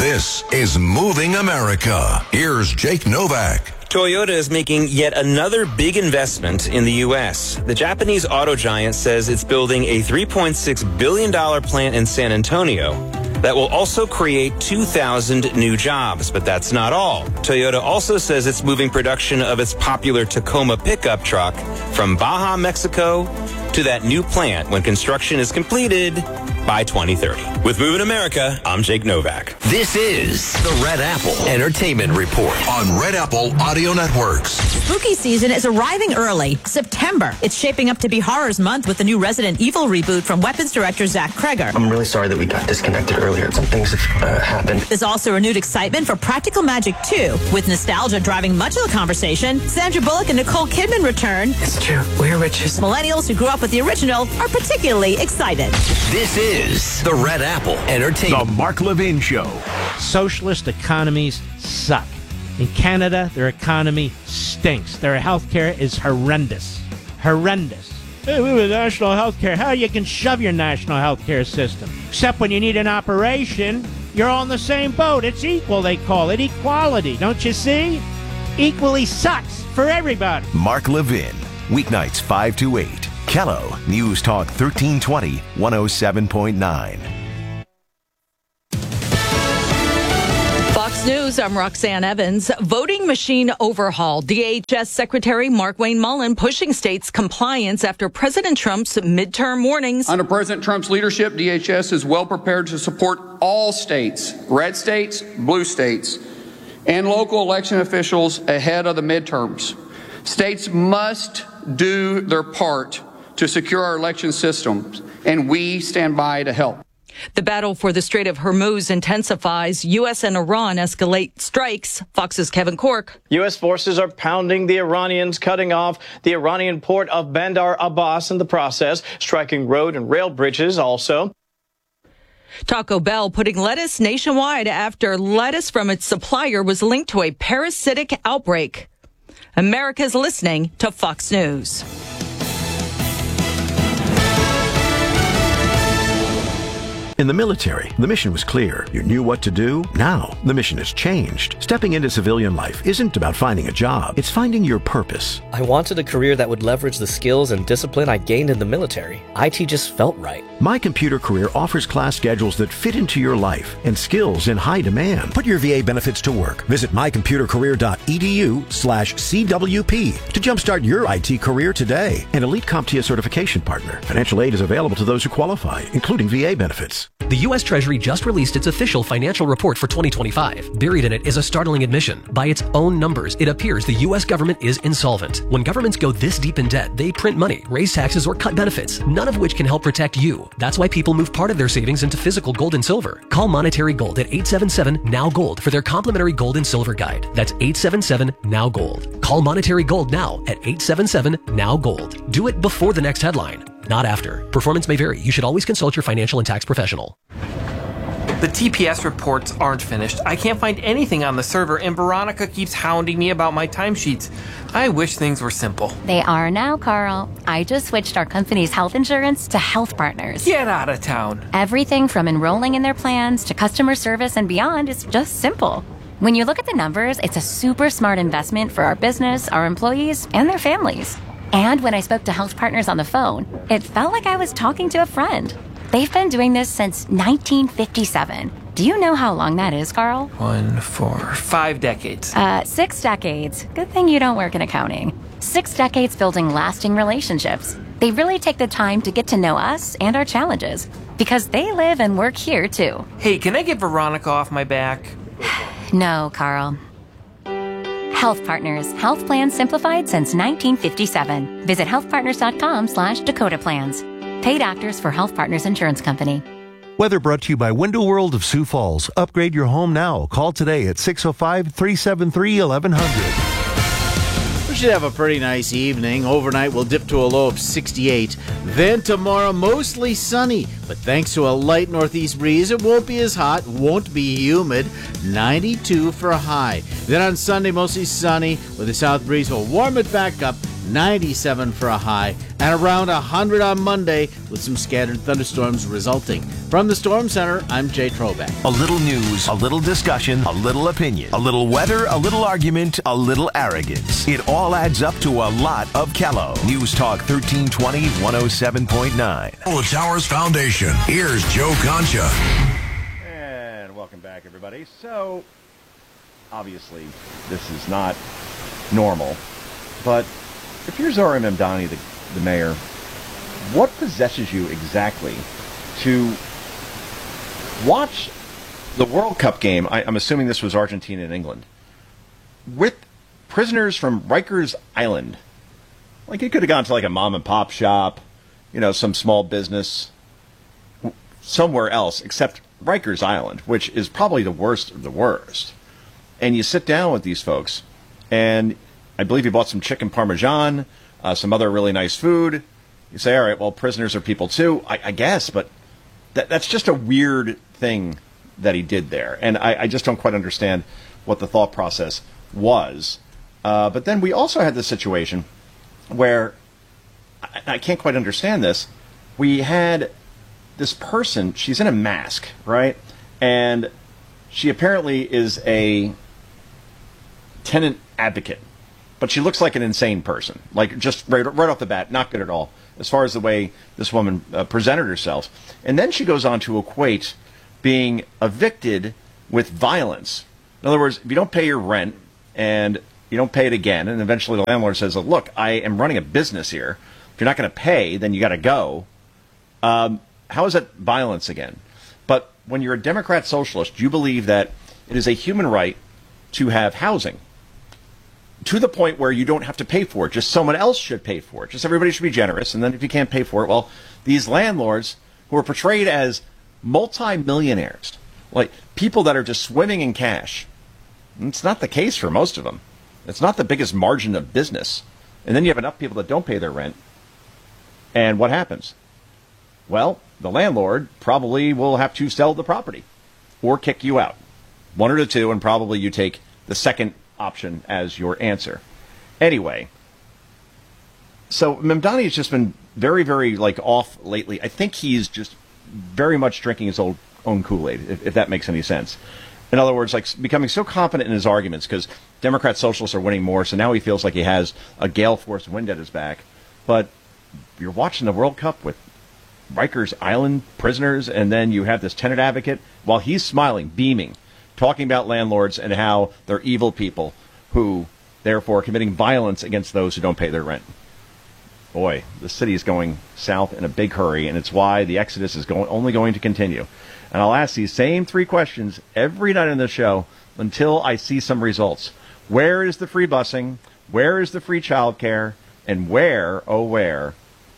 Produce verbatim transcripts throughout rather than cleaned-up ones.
This is Moving America. Here's Jake Novak. Toyota is making yet another big investment in the U S. The Japanese auto giant says it's building a three point six billion dollars plant in San Antonio that will also create two thousand new jobs. But that's not all. Toyota also says it's moving production of its popular Tacoma pickup truck from Baja, Mexico, to that new plant when construction is completed by twenty thirty. With Moving America, I'm Jake Novak. This is the Red Apple Entertainment Report on Red Apple Audio Networks. Spooky season is arriving early. September. It's shaping up to be Horrors Month with the new Resident Evil reboot from Weapons director Zach Kreger. I'm really sorry that we got disconnected earlier. Some things have uh, happened. There's also renewed excitement for Practical Magic two. With nostalgia driving much of the conversation, Sandra Bullock and Nicole Kidman return. It's true. We're witches. Millennials who grew up with the original are particularly excited. This is the Red Apple Entertainment. The Mark Levin Show. Socialist economies suck. In Canada, their economy stinks. Their healthcare is horrendous. Horrendous. Hey, we have national healthcare. How you can shove your national healthcare system? Except when you need an operation, you're all in the same boat. It's equal, they call it. Equality. Don't you see? Equally sucks for everybody. Mark Levin. Weeknights five to eight. Kello, News Talk thirteen twenty, one oh seven point nine. Fox News, I'm Roxanne Evans. Voting machine overhaul. D H S Secretary Markwayne Mullin pushing states' compliance after President Trump's midterm warnings. Under President Trump's leadership, D H S is well prepared to support all states, red states, blue states, and local election officials ahead of the midterms. States must do their part to secure our election systems, and we stand by to help. The battle for the Strait of Hormuz intensifies. U S and Iran escalate strikes. Fox's Kevin Cork. U S forces are pounding the Iranians, cutting off the Iranian port of Bandar Abbas in the process, striking road and rail bridges also. Taco Bell putting lettuce nationwide after lettuce from its supplier was linked to a parasitic outbreak. America's listening to Fox News. In the military, the mission was clear. You knew what to do. Now, the mission has changed. Stepping into civilian life isn't about finding a job. It's finding your purpose. I wanted a career that would leverage the skills and discipline I gained in the military. I T just felt right. My Computer Career offers class schedules that fit into your life and skills in high demand. Put your V A benefits to work. Visit mycomputercareer.edu slash CWP to jumpstart your I T career today. An Elite CompTIA certification partner. Financial aid is available to those who qualify, including V A benefits. The U S Treasury just released its official financial report for twenty twenty-five. Buried in it is a startling admission. By its own numbers, it appears the U S government is insolvent. When governments go this deep in debt, they print money, raise taxes, or cut benefits, none of which can help protect you. That's why people move part of their savings into physical gold and silver. Call Monetary Gold at eight seven seven, N O W, GOLD for their complimentary gold and silver guide. That's eight seven seven, N O W, GOLD. Call Monetary Gold now at eight seven seven, N O W, GOLD. Do it before the next headline, not after. Performance may vary. You should always consult your financial and tax professional. The T P S reports aren't finished. I can't find anything on the server, and Veronica keeps hounding me about my timesheets. I wish things were simple. They are now, Carl. I just switched our company's health insurance to Health Partners. Get out of town. Everything from enrolling in their plans to customer service and beyond is just simple. When you look at the numbers, it's a super smart investment for our business, our employees, and their families. And when I spoke to Health Partners on the phone, it felt like I was talking to a friend. They've been doing this since nineteen fifty-seven. Do you know how long that is, Carl? One, four, five decades. Uh, six decades. Good thing you don't work in accounting. Six decades building lasting relationships. They really take the time to get to know us and our challenges because they live and work here, too. Hey, can I get Veronica off my back? No, Carl. Health Partners. Health plans simplified since nineteen fifty-seven. Visit healthpartners.com slash Dakota Plans. Paid actors for Health Partners Insurance Company. Weather brought to you by Window World of Sioux Falls. Upgrade your home now. Call today at six oh five, three seven three, eleven hundred. We should have a pretty nice evening. Overnight, we'll dip to a low of sixty-eight. Then tomorrow, mostly sunny. But thanks to a light northeast breeze, it won't be as hot, won't be humid. ninety-two for a high. Then on Sunday, mostly sunny, with a south breeze will warm it back up ninety-seven for a high, and around one hundred on Monday with some scattered thunderstorms resulting. From the Storm Center, I'm Jay Trobeck. A little news, a little discussion, a little opinion, a little weather, a little argument, a little arrogance. It all adds up to a lot of Kello. News Talk thirteen twenty, one oh seven point nine. The Towers Foundation. Here's Joe Concha. And welcome back, everybody. So, obviously, this is not normal, but if you're Zohran Mamdani, the, the mayor, what possesses you exactly to watch the World Cup game? I, I'm assuming this was Argentina and England, with prisoners from Rikers Island. Like, it could have gone to like a mom and pop shop, you know, some small business somewhere else except Rikers Island, which is probably the worst of the worst. And you sit down with these folks, and I believe you bought some chicken parmesan, uh, some other really nice food. You say, all right, well, prisoners are people too, I, I guess, but that, that's just a weird thing that he did there. And I, I just don't quite understand what the thought process was. Uh, but then we also had this situation where, I, I can't quite understand this, we had this person, she's in a mask, right? And she apparently is a tenant advocate. But she looks like an insane person, like just right, right off the bat, not good at all, as far as the way this woman uh, presented herself. And then she goes on to equate being evicted with violence. In other words, if you don't pay your rent and you don't pay it again, and eventually the landlord says, look, I am running a business here. If you're not going to pay, then you got to go. Um, how is that violence again? But when you're a Democrat socialist, you believe that it is a human right to have housing, to the point where you don't have to pay for it. Just someone else should pay for it. Just everybody should be generous. And then if you can't pay for it, well, these landlords who are portrayed as multi-millionaires, like people that are just swimming in cash. It's not the case for most of them. It's not the biggest margin of business. And then you have enough people that don't pay their rent. And what happens? Well, the landlord probably will have to sell the property or kick you out. One or the two, and probably you take the second option as your answer. Anyway, so Mamdani has just been very, very like off lately. I think he's just very much drinking his old, own Kool-Aid, if, if that makes any sense. In other words, like becoming so confident in his arguments because Democrat socialists are winning more, so now he feels like he has a gale force wind at his back. But you're watching the World Cup with Rikers Island prisoners, and then you have this tenant advocate while he's smiling, beaming, talking about landlords and how they're evil people who, therefore, are committing violence against those who don't pay their rent. Boy, the city is going south in a big hurry, and it's why the exodus is going, only going to continue. And I'll ask these same three questions every night on the show until I see some results. Where is the free busing? Where is the free childcare? And where, oh where,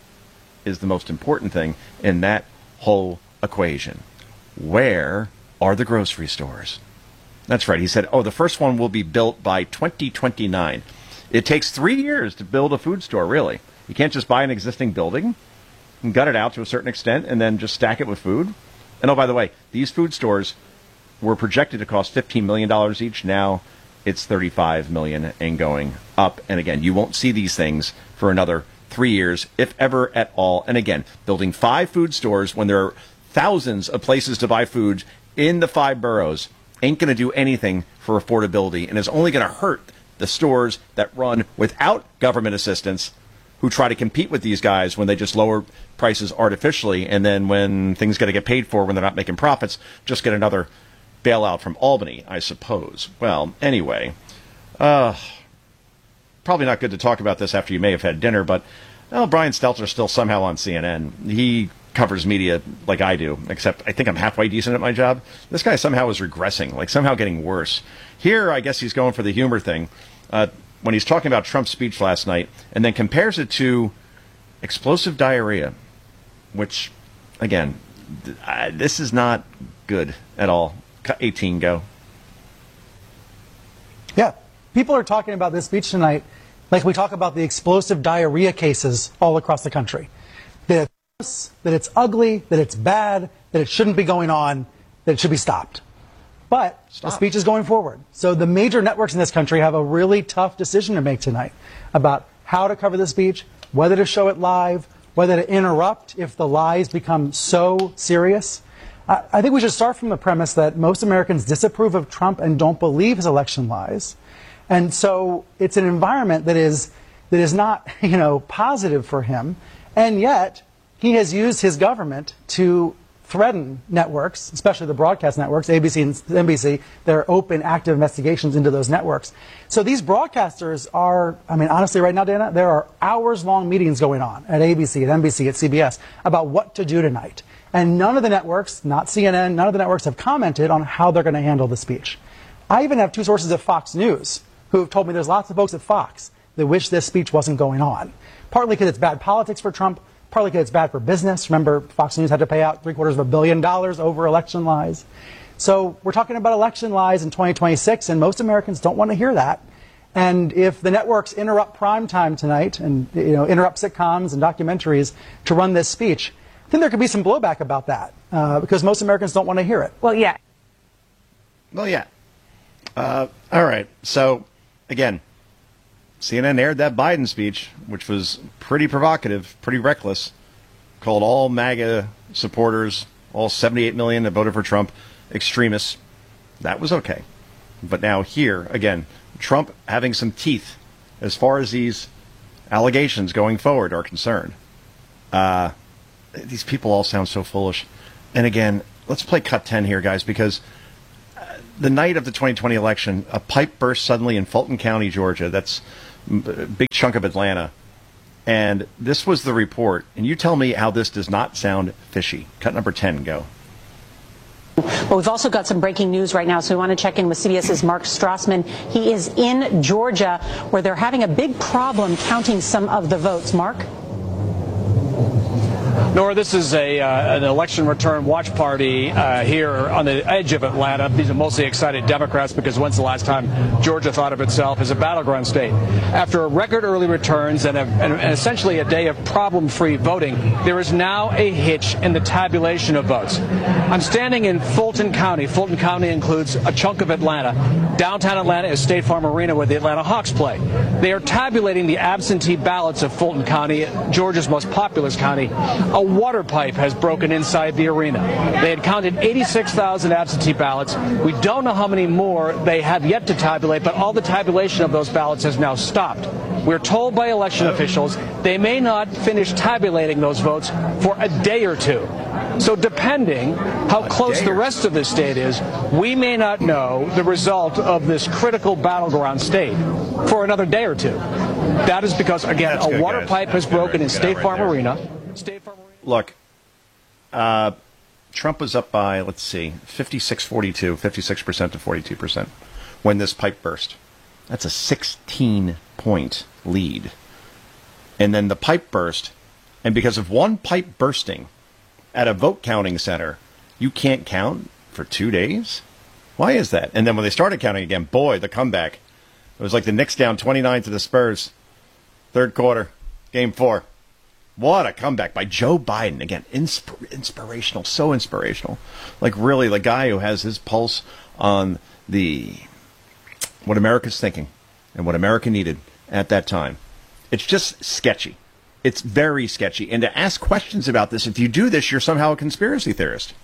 is the most important thing in that whole equation? Where are the grocery stores? That's right. He said, oh, the first one will be built by twenty twenty-nine. It takes three years to build a food store, really. You can't just buy an existing building and gut it out to a certain extent and then just stack it with food. And oh, by the way, these food stores were projected to cost fifteen million dollars each. Now it's thirty-five million dollars and going up. And again, you won't see these things for another three years, if ever at all. And again, building five food stores when there are thousands of places to buy food in the five boroughs ain't going to do anything for affordability, and is only going to hurt the stores that run without government assistance, who try to compete with these guys when they just lower prices artificially, and then when things got to get paid for when they're not making profits, just get another bailout from Albany, I suppose. Well, anyway, uh, probably not good to talk about this after you may have had dinner, but well, Brian Stelter's still somehow on C N N. He covers media like I do, except I think I'm halfway decent at my job. This guy somehow is regressing, like somehow getting worse. Here, I guess he's going for the humor thing. Uh, when he's talking about Trump's speech last night, and then compares it to explosive diarrhea, which, again, th- I, this is not good at all. Cut eighteen, go. Yeah, people are talking about this speech tonight like we talk about the explosive diarrhea cases all across the country. That it's, that it's ugly, that it's bad, that it shouldn't be going on, that it should be stopped. But Stop. the speech is going forward. So the major networks in this country have a really tough decision to make tonight about how to cover the speech, whether to show it live, whether to interrupt if the lies become so serious. I, I think we should start from the premise that most Americans disapprove of Trump and don't believe his election lies. And so it's an environment that is that is not, you know, positive for him. And yet he has used his government to threaten networks, especially the broadcast networks, A B C and N B C. There are open, active investigations into those networks. So these broadcasters are, I mean, honestly, right now, Dana, there are hours-long meetings going on at A B C, at N B C, at C B S about what to do tonight. And none of the networks, not C N N, none of the networks have commented on how they're going to handle the speech. I even have two sources at Fox News who have told me there's lots of folks at Fox that wish this speech wasn't going on. Partly because it's bad politics for Trump, partly because it's bad for business. Remember, Fox News had to pay out three quarters of a billion dollars over election lies. So we're talking about election lies in twenty twenty-six, and most Americans don't want to hear that. And if the networks interrupt prime time tonight and, you know, interrupt sitcoms and documentaries to run this speech, I think there could be some blowback about that uh, because most Americans don't want to hear it. Well, yeah. Well, yeah. Uh, all right. So, again, C N N aired that Biden speech, which was pretty provocative, pretty reckless, called all MAGA supporters, all seventy-eight million that voted for Trump, extremists. That was okay. But now here, again, Trump having some teeth as far as these allegations going forward are concerned. Uh, these people all sound so foolish. And again, let's play cut ten here, guys, because the night of the twenty twenty election, a pipe burst suddenly in Fulton County, Georgia. That's a big chunk of Atlanta. And this was the report. And you tell me how this does not sound fishy. Cut number ten, go. Well, we've also got some breaking news right now, so we want to check in with CBS's Mark Strassman. He is in Georgia, where they're having a big problem counting some of the votes. Mark? Nora, this is a uh, an election return watch party uh, here on the edge of Atlanta. These are mostly excited Democrats because when's the last time Georgia thought of itself as a battleground state? After a record early returns and, a, and, and essentially a day of problem-free voting, there is now a hitch in the tabulation of votes. I'm standing in Fulton County. Fulton County includes a chunk of Atlanta. Downtown Atlanta is State Farm Arena where the Atlanta Hawks play. They are tabulating the absentee ballots of Fulton County, Georgia's most populous county. A water pipe has broken inside the arena. They had counted eighty-six thousand absentee ballots. We don't know how many more they have yet to tabulate, but all the tabulation of those ballots has now stopped. We're told by election officials they may not finish tabulating those votes for a day or two. So depending how close the rest of the state is, we may not know the result of this critical battleground state for another day or two. That is because, again, That's a good, water guys. pipe has That's broken good. in State Right Farm there. Arena. State Farm Arena. Look, uh, Trump was up by, let's see, fifty-six forty-two, fifty-six percent to forty-two percent when this pipe burst. That's a sixteen-point lead. And then the pipe burst, and because of one pipe bursting at a vote counting center, you can't count for two days? Why is that? And then when they started counting again, boy, the comeback. It was like the Knicks down twenty-nine to the Spurs. Third quarter, game four. What a comeback by Joe Biden. Again, insp- inspirational, so inspirational. Like really, the guy who has his pulse on the what America's thinking and what America needed at that time. It's just sketchy. It's very sketchy. And to ask questions about this, if you do this, you're somehow a conspiracy theorist.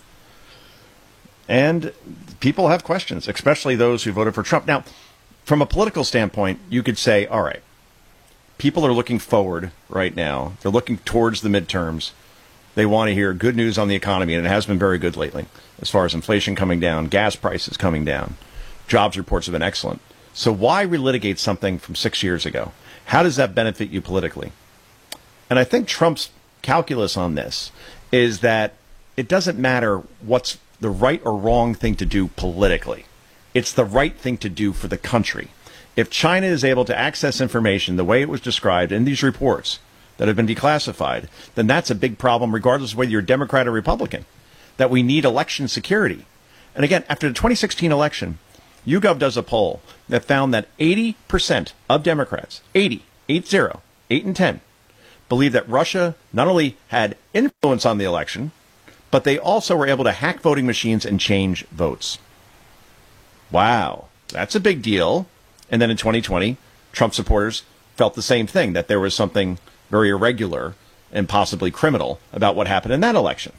And people have questions, especially those who voted for Trump. Now, from a political standpoint, you could say, all right, people are looking forward right now. They're looking towards the midterms. They want to hear good news on the economy, and it has been very good lately as far as inflation coming down, gas prices coming down. Jobs reports have been excellent. So why relitigate something from six years ago? How does that benefit you politically? And I think Trump's calculus on this is that it doesn't matter what's the right or wrong thing to do politically. It's the right thing to do for the country. If China is able to access information the way it was described in these reports that have been declassified, then that's a big problem regardless of whether you're Democrat or Republican, that we need election security. And again, after the twenty sixteen election, YouGov does a poll that found that eighty percent of Democrats, eighty, eight zero, eight and ten, believe that Russia not only had influence on the election, but they also were able to hack voting machines and change votes. Wow, that's a big deal. And then in twenty twenty, Trump supporters felt the same thing, that there was something very irregular and possibly criminal about what happened in that election.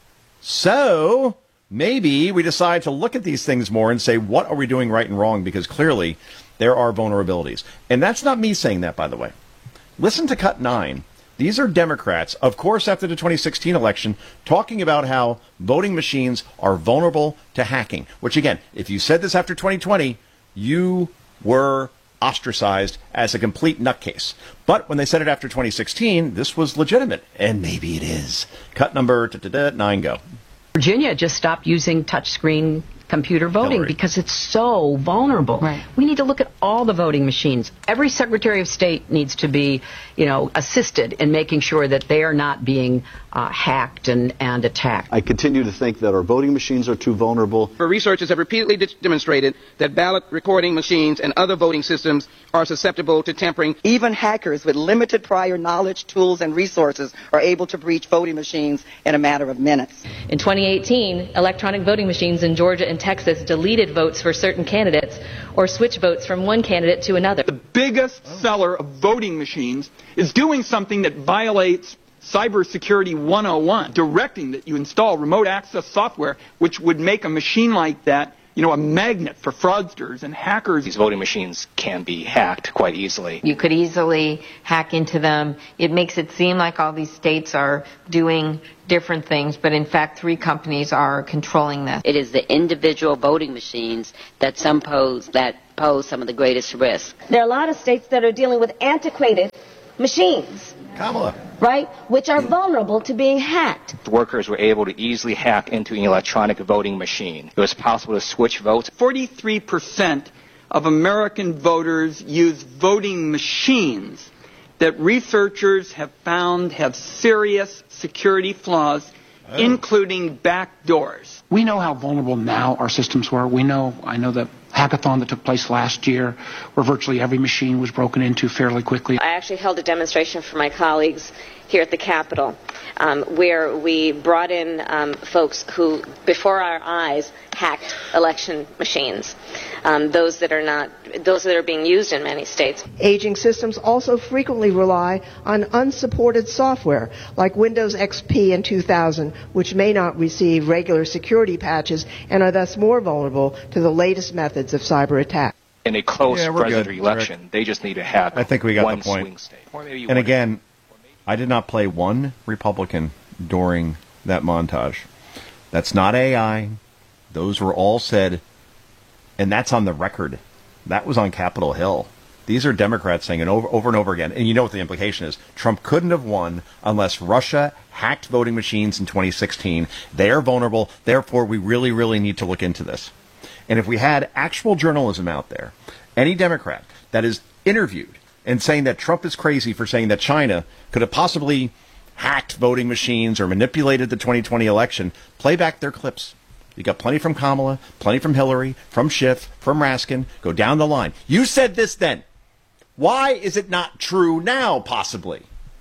So maybe we decide to look at these things more and say, what are we doing right and wrong? Because clearly there are vulnerabilities. And that's not me saying that, by the way. Listen to Cut nine. These are Democrats, of course, after the twenty sixteen election, talking about how voting machines are vulnerable to hacking. Which, again, if you said this after twenty twenty, you were ostracized as a complete nutcase. But when they said it after twenty sixteen, this was legitimate. And maybe it is. Cut number nine, go. Virginia just stopped using touchscreen computer voting Hillary. because it's so vulnerable. Right. We need to look at all the voting machines. Every Secretary of State needs to be, you know, assisted in making sure that they are not being uh, hacked and, and attacked. I continue to think that our voting machines are too vulnerable. Researchers have repeatedly de- demonstrated that ballot recording machines and other voting systems are susceptible to tampering. Even hackers with limited prior knowledge, tools, and resources are able to breach voting machines in a matter of minutes. In twenty eighteen, electronic voting machines in Georgia and Texas deleted votes for certain candidates or switched votes from one candidate to another. The biggest seller of voting machines is doing something that violates Cybersecurity one oh one, directing that you install remote access software, which would make a machine like that, you know, a magnet for fraudsters and hackers. These voting machines can be hacked quite easily. You could easily hack into them. It makes it seem like all these states are doing different things, but in fact three companies are controlling this. It is the individual voting machines that some pose that pose some of the greatest risk. There are a lot of states that are dealing with antiquated machines. Kamala. Right? Which are vulnerable to being hacked. Workers were able to easily hack into an electronic voting machine. It was possible to switch votes. forty-three percent of American voters use voting machines that researchers have found have serious security flaws, oh. including backdoors. We know how vulnerable now our systems were. We know, I know the hackathon that took place last year where virtually every machine was broken into fairly quickly. I actually held a demonstration for my colleagues here at the Capitol um, where we brought in um, folks who, before our eyes, hacked election machines, um, those that are not, those that are being used in many states. Aging systems also frequently rely on unsupported software like Windows X P in two thousand, which may not receive regular security patches and are thus more vulnerable to the latest methods of cyber attack. In a close Yeah, we're presidential good. election, Rick. they just need to hack I think we got one the point. swing state. Or maybe And one. again, I did not play one Republican during that montage. That's not A I. Those were all said, and that's on the record. That was on Capitol Hill. These are Democrats saying it over, over and over again. And you know what the implication is. Trump couldn't have won unless Russia hacked voting machines in twenty sixteen. They are vulnerable. Therefore, we really, really need to look into this. And if we had actual journalism out there, any Democrat that is interviewed and saying that Trump is crazy for saying that China could have possibly hacked voting machines or manipulated the twenty twenty election, play back their clips. You got plenty from Kamala, plenty from Hillary, from Schiff, from Raskin. Go down the line. You said this then. Why is it not true now, possibly?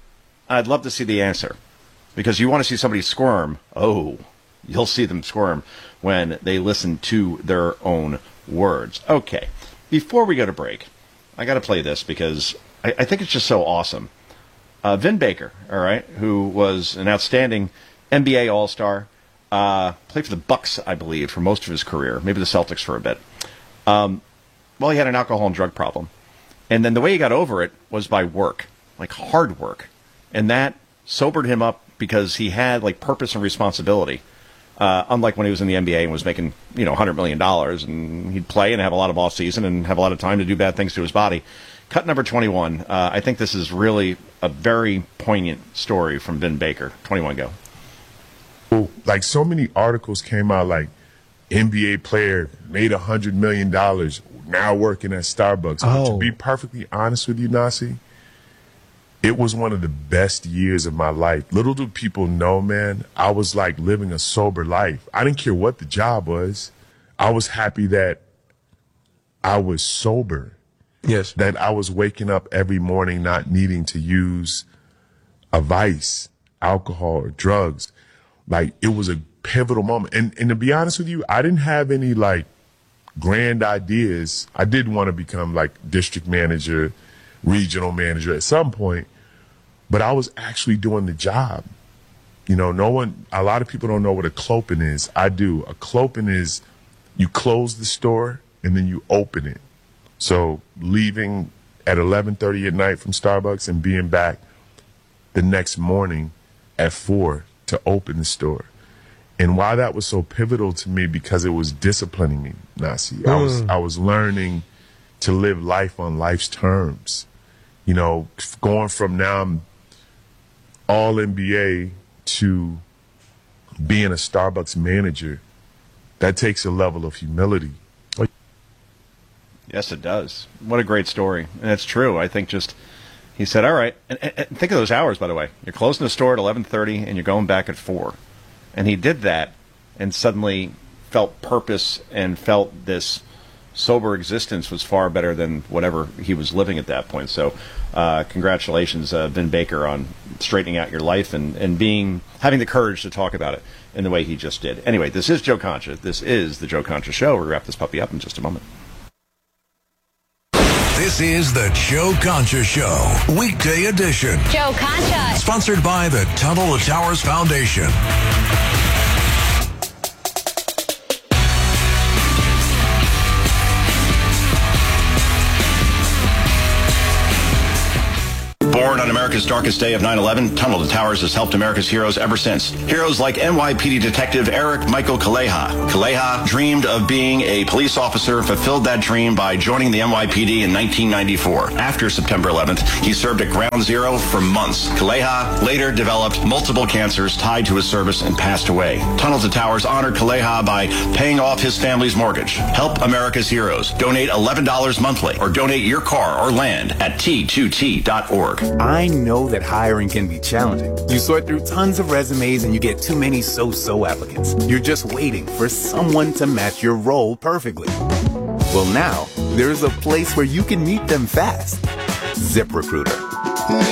I'd love to see the answer. Because you want to see somebody squirm. Oh, you'll see them squirm when they listen to their own words. Okay, before we go to break, I got to play this because I, I think it's just so awesome. Uh, Vin Baker, all right, who was an outstanding N B A All-Star, uh, played for the Bucks, I believe, for most of his career, maybe the Celtics for a bit. Um, well, he had an alcohol and drug problem. And then the way he got over it was by work, like hard work. And that sobered him up because he had like purpose and responsibility. Uh, unlike when he was in the N B A and was making, you know, one hundred million dollars, and he'd play and have a lot of off season and have a lot of time to do bad things to his body. Cut number twenty-one. Uh, I think this is really a very poignant story from Vin Baker. twenty-one, go. Like so many articles came out like N B A player made one hundred million dollars now working at Starbucks. But Oh. to be perfectly honest with you, Nasi, it was one of the best years of my life. Little do people know, man, I was like living a sober life. I didn't care what the job was. I was happy that I was sober. Yes. That I was waking up every morning not needing to use a vice, alcohol or drugs. Like it was a pivotal moment. And and to be honest with you, I didn't have any like grand ideas. I did want to become like district manager, regional manager at some point, but I was actually doing the job. You know, no one, a lot of people don't know what a cloping is. I do. A cloping is you close the store and then you open it. So leaving at eleven thirty at night from Starbucks and being back the next morning at four to open the store. And why that was so pivotal to me, because it was disciplining me, Nasi. Mm. I was I was learning to live life on life's terms. You know, going from now I'm all N B A to being a Starbucks manager, that takes a level of humility. Yes, it does. What a great story. And it's true. I think just, he said, all right, and, and think of those hours, by the way. You're closing the store at eleven thirty and you're going back at four. And he did that and suddenly felt purpose and felt this sober existence was far better than whatever he was living at that point. So uh, congratulations, uh, Vin Baker, on straightening out your life and, and being having the courage to talk about it in the way he just did. Anyway, this is Joe Concha. This is the Joe Concha Show. We'll wrap this puppy up in just a moment. This is the Joe Concha Show, weekday edition. Joe Concha. Sponsored by the Tunnel to Towers Foundation. Born on America's darkest day of nine eleven, Tunnel to Towers has helped America's heroes ever since. Heroes like N Y P D detective Eric Michael Kaleha. Kaleha dreamed of being a police officer, fulfilled that dream by joining the N Y P D in nineteen ninety-four. After September eleventh, he served at Ground Zero for months. Kaleha later developed multiple cancers tied to his service and passed away. Tunnel to Towers honored Kaleha by paying off his family's mortgage. Help America's heroes. Donate eleven dollars monthly or donate your car or land at T two T dot org. I know that hiring can be challenging. You sort through tons of resumes and you get too many so-so applicants. You're just waiting for someone to match your role perfectly. Well, now, there's a place where you can meet them fast. ZipRecruiter.